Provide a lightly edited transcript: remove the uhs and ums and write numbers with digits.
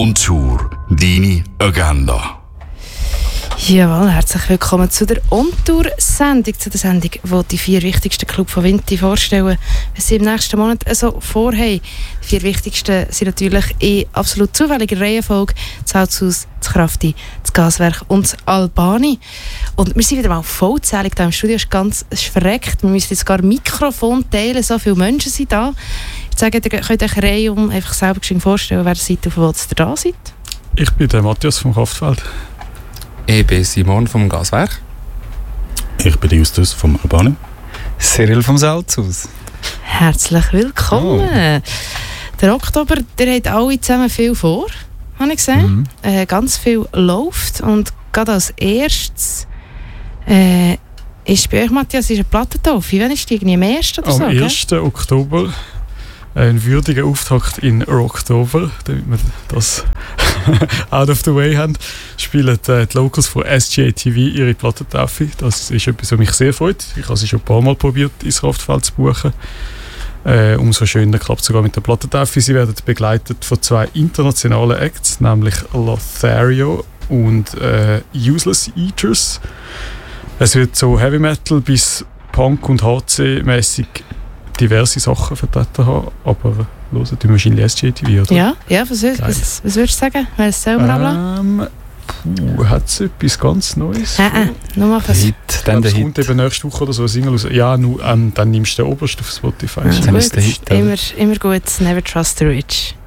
On Tour, deine Agenda. Jawohl, herzlich willkommen zu der On-Tour-Sendung, zu der Sendung, wo die 4 wichtigsten Clubs von Vinti vorstellen, was sie im nächsten Monat so vorhaben. Die 4 wichtigsten sind natürlich in absolut zufälliger Reihenfolge das Haushaus, das Krafti, das Gaswerk und das Albani. Und wir sind wieder mal vollzählig hier im Studio, es ist verreckt, wir müssen jetzt gar Mikrofon teilen, so viele Menschen sind da. Ich sage, ihr könnt euch eine Reihe einfach selber vorstellen, wer seid auf wo ihr da seid. Ich bin der Matthias vom Kraftfeld. Ich bin Simon vom Gaswerk. Ich bin Justus vom Albani. Cyril vom Salzhaus. Herzlich willkommen. Der Oktober, der hat alle zusammen viel vor, habe ich gesehen. Ganz viel läuft und gerade als erstes ist bei euch, Matthias, ist eine Plattentaufe. Wann ist die? Am 1. oder so? Am 1. Oktober. Ein würdiger Auftakt in Rocktober, damit wir das out of the way haben, spielen die Locals von SJTV ihre Plattentaufe. Das ist etwas, was mich sehr freut. Ich habe sie schon ein paar Mal probiert, ins Kraftfeld zu buchen. Umso schöner klappt es sogar mit der Plattentaufe. Sie werden begleitet von 2 internationalen Acts, nämlich Lothario und Useless Eaters. Es wird so Heavy Metal bis Punk und HC-mäßig diverse Sachen vertreten haben, aber hören die wahrscheinlich SJTV, oder? Ja, was würdest du sagen? Wer ist selber hat es etwas ganz Neues? Nur mal was. Es kommt eben nächste Woche oder so ein Single raus. Ja, dann nimmst du den obersten auf Spotify. Gut, immer gut, never trust the rich.